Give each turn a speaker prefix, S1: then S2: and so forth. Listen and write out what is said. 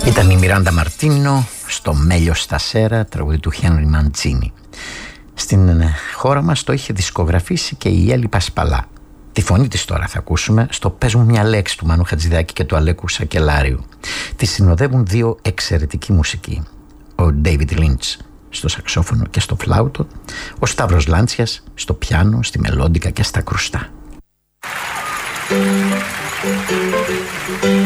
S1: Ήταν η Μιράντα Μαρτίνο στο Μέλιο στα Σέρα, τραγούδι του Χένρι Μαντσίνι. Στην χώρα μας το είχε δισκογραφήσει και η Έλλη Πασπαλά. Τη φωνή της τώρα θα ακούσουμε στο «Πες μου μια λέξη» του Μανού Χατζηδάκη και του Αλέκου Σακελάριου. Τη συνοδεύουν δύο εξαιρετικοί μουσικοί. Ο Ντέιβιντ Λίντς στο σαξόφωνο και στο φλάουτο, ο Σταύρος Λάντσιας στο πιάνο, στη μελόντικα και στα κρουστά.